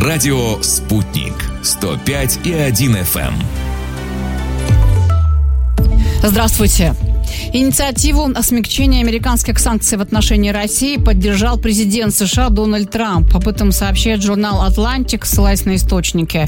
Радио «Спутник». 105,1 FM. Здравствуйте. Инициативу о смягчении американских санкций в отношении России поддержал президент США Дональд Трамп. Об этом сообщает журнал «Атлантик», ссылаясь на источники.